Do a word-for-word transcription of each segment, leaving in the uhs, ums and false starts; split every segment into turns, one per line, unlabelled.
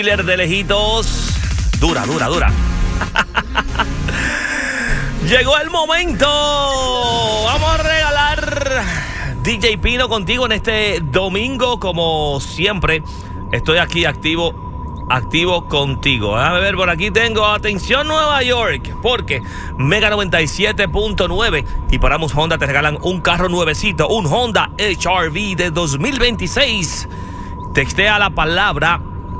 De lejitos. Dura, dura, dura. Llegó el momento. Vamos a regalar D J Pino contigo en este domingo. Como siempre, estoy aquí activo, activo contigo. A ver, por aquí tengo, atención Nueva York, porque Mega noventa y siete punto nueve y Paramos Honda te regalan un carro nuevecito, un Honda H R V de dos mil veintiséis. Textea la palabra,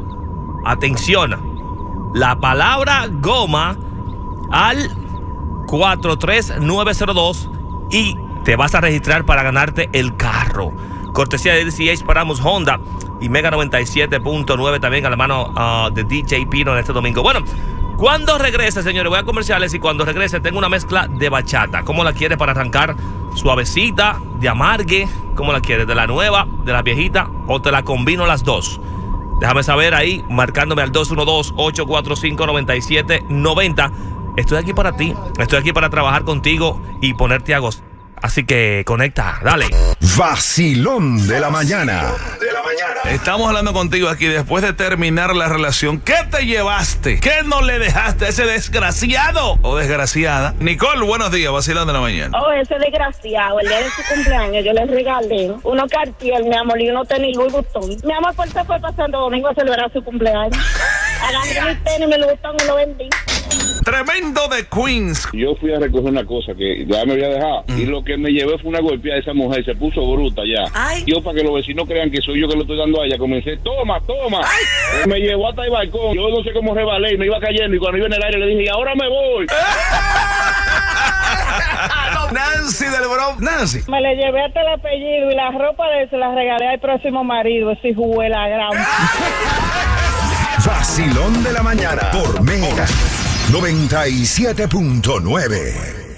atención, la palabra goma al cuatro tres nueve cero dos y te vas a registrar para ganarte el carro. Cortesía de D C H Paramos Honda y Mega noventa y siete punto nueve también a la mano uh, de D J Pino en este domingo. Bueno, cuando regrese, señores, voy a comerciales y cuando regrese tengo una mezcla de bachata. ¿Cómo la quieres para arrancar? Suavecita, de amargue, ¿cómo la quieres? ¿De la nueva, de la viejita o te la combino las dos? Déjame saber ahí, marcándome al dos uno dos, ocho cuatro cinco, nueve siete nueve cero. Estoy aquí para ti, estoy aquí para trabajar contigo y ponerte a gozar. Así que conecta, dale.
Vacilón de la mañana. De la mañana.
Estamos hablando contigo aquí después de terminar la relación. ¿Qué te llevaste? ¿Qué no le dejaste a ese desgraciado o desgraciada? Nicole, buenos días, Vacilón de la mañana.
Oh, ese desgraciado, el día de su cumpleaños, yo le regalé unos Cartier, mi amor, y unos tenis Louis Vuitton. Mi amor, por eso fue pasando domingo a celebrar su cumpleaños. Agarré mis tenis, me lo Vuitton y lo vendí.
Tremendo de Queens.
Yo fui a recoger una cosa que ya me había dejado mm. y lo que me llevé fue una golpeada de esa mujer, se puso bruta ya. Ay. Yo, para que los vecinos crean que soy yo que lo estoy dando a ella, comencé, toma, toma. Ay. Me llevó hasta el balcón, yo no sé cómo rebalé y me iba cayendo y cuando iba en el aire le dije, y ahora me voy.
Nancy del Bronx. Nancy.
Me le llevé hasta el apellido y la ropa de él se la regalé al próximo marido, ese jugué la gran.
Vacilón de la mañana por Mega noventa y siete punto nueve.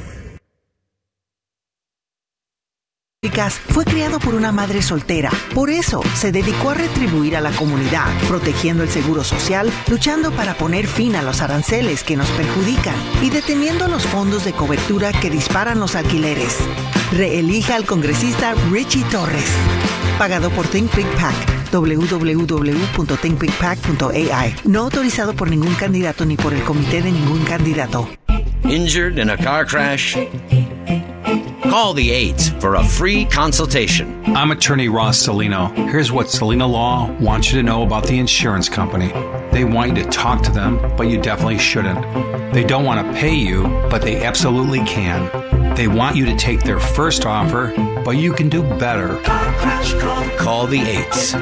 Fue criado por una madre soltera. Por eso se dedicó a retribuir a la comunidad, protegiendo el seguro social, luchando para poner fin a los aranceles que nos perjudican y deteniendo los fondos de cobertura que disparan los alquileres. Reelija al congresista Richie Torres. Pagado por Think Big Pac. doble u doble u doble u punto think big pac punto a i. No autorizado por ningún candidato ni por el comité de ningún candidato.
Injured in a car crash? Call the eights for a free consultation.
I'm attorney Ross Salino. Here's what Salino Law wants you to know about the insurance company. They want you to talk to them, but you definitely shouldn't. They don't want to pay you, but they absolutely can. They want you to take their first offer, but you can do better.
Car crash, call. Call the eights.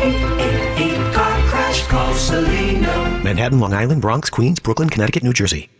Car crash, call Salino.
Manhattan, Long Island, Bronx, Queens, Brooklyn, Connecticut, New Jersey.